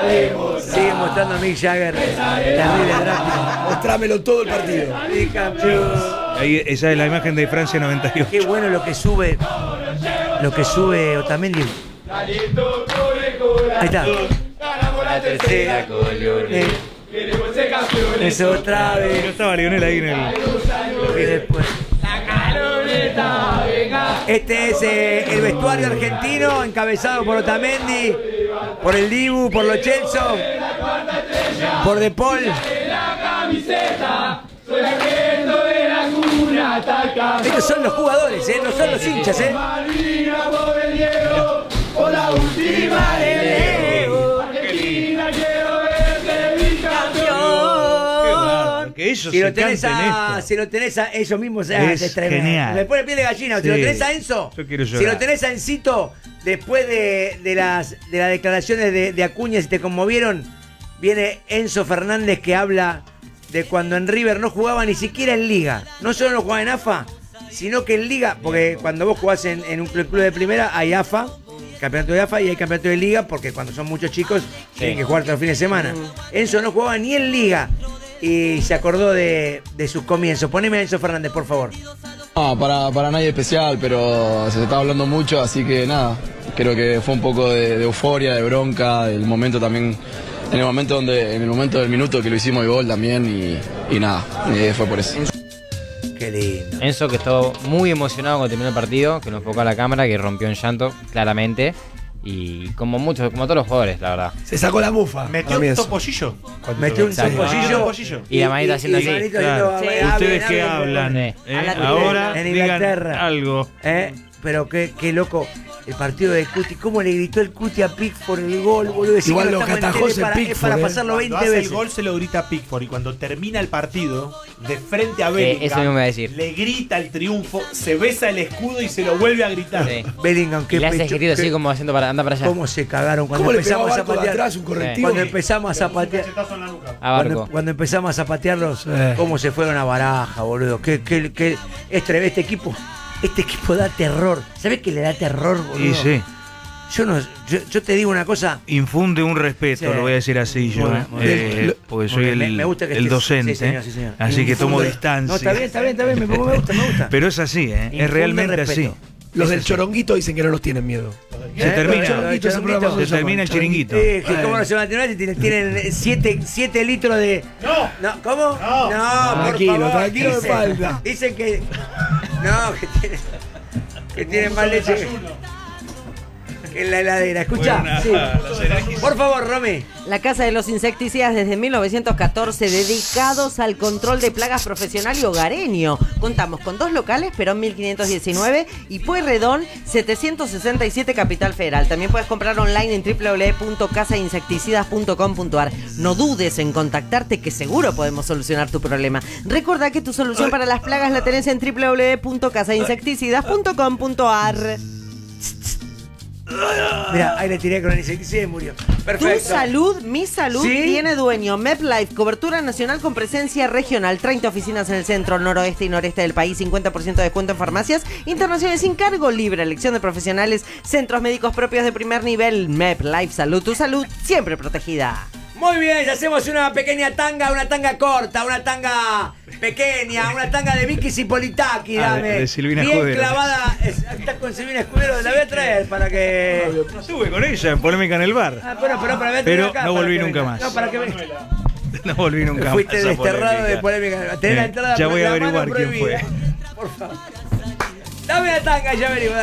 Sigue mostrando a Mick Jagger. Terrible Drácula. Mostrámelo todo el partido. Sí, campeón. Ahí, esa es la imagen de Francia 98. Qué bueno lo que sube Otamendi. Ahí está. La tercera colores. Es otra No vez. estaba Lionel ahí en el... Y después. Este es el vestuario argentino, encabezado por Otamendi, por el Dibu, por Lo Celso, por De Paul. Estos son los jugadores, no son los hinchas, Por la última Que ellos si se lo tenés canten a, esto. si lo tenés a ellos mismos, Es genial. Me pone piel de gallina. Si Sí. lo tenés a Enzo, Yo quiero llorar. si lo tenés a Encito, después de las declaraciones de Acuña, si te conmovieron, viene Enzo Fernández que habla de cuando en River no jugaba ni siquiera en Liga. No solo no jugaba en AFA, sino que en Liga, porque cuando vos jugás en un club de primera hay AFA, campeonato de AFA, y hay campeonato de Liga, porque cuando son muchos chicos tienen que jugar todos los fines de semana. Enzo no jugaba ni en Liga y se acordó de sus comienzos. Poneme a Enzo Fernández, por favor. No, para nadie especial, pero se está hablando mucho, así que nada, creo que fue un poco de euforia, de bronca, del momento también, en el momento del minuto que lo hicimos el gol también y nada, fue por eso. Qué lindo. Enzo, que estuvo muy emocionado cuando terminó el partido, que nos enfocó a la cámara, que rompió en llanto, claramente. Y como todos los jugadores, la verdad. Se sacó la mufa. Metió un topollillo. Metió un topollillo. Y la manita haciendo así. manito Claro. haciendo, Ustedes que hablen, hablan, Sí. ahora en digan Inglaterra. algo. Pero qué loco el partido de Cuti. ¿Cómo le gritó el Cuti a Pickford el gol, boludo? Igual lo estamos que en atajó tele ese para Pickford, pasarlo 20 Cuando hace veces. el gol se lo grita a Pickford y cuando termina el partido, de frente a eso Bellingham, mismo iba a decir. le grita el triunfo, se besa el escudo y se lo vuelve a gritar. Sí. Bellingham, Y qué le hace pecho, escrito así qué- como haciendo anda para allá. ¿Cómo se cagaron cuando ¿Cómo le pegó a empezamos a Barco de zapatear? atrás un correctivo? Cuando empezamos a zapatear. Cachetazo en la nuca. A Barco. Cuando empezamos a zapatearlos, cómo se fueron a Baraja, boludo. Este equipo da terror. ¿Sabés qué le da terror, boludo? Y sí, Yo te digo una cosa. infunde un respeto, Sí. lo voy a decir así yo, Muy bien. porque soy Me gusta que el estés- docente, sí, señor, sí, señor. así que tomo Infunde- distancia. No, está bien, me gusta. Pero es así, Infunde es realmente respeto. así. Los del choronguito dicen que no los tienen miedo. Se termina. Los choronguitos, ese programa Choronguito. se Se llama, termina el chiringuito. ¿Cómo no se van a tener? Tienen 7 litros de. No. ¿Cómo? No. Por Tranquilo, favor. tranquilo, me Dicen- falta. Dicen que. No, que tienen más leche que en la heladera. Escucha. Buena, Sí. la Seraki. Por favor, Romy. La Casa de los Insecticidas desde 1914, dedicados al control de plagas profesional y hogareño. Contamos con 2 locales, Perón 1519 y Pueyrredón 767 Capital Federal. También puedes comprar online en www.casainsecticidas.com.ar. No dudes en contactarte, que seguro podemos solucionar tu problema. Recordá que tu solución para las plagas la tenés en www.casainsecticidas.com.ar. Mira, ahí le tiré con el insecticida y murió. Perfecto. Tu salud, mi salud, ¿Sí? tiene dueño. MedLife, cobertura nacional con presencia regional. 30 oficinas en el centro, noroeste y noreste del país. 50% de descuento en farmacias internacionales sin cargo. Libre elección de profesionales. Centros médicos propios de primer nivel. MedLife, salud, tu salud, siempre protegida. Muy bien, ya hacemos una pequeña tanga, una tanga corta, una tanga pequeña, una tanga de Vicky Cipolitaki, Ah, dame. de Silvina bien Escudero. clavada. Estás con Silvina Escudero, la voy a traer para que. No estuve con ella en Polémica en el Bar. Pero para ver Pero acá, no para volví que nunca venga. más. No, para que venga. No volví nunca Fuiste más. a desterrado de Polémica. polémica. Tenés la entrada Ya voy a la mano averiguar quién fue. prohibida. Por favor. Dame la tanga y ya averiguo.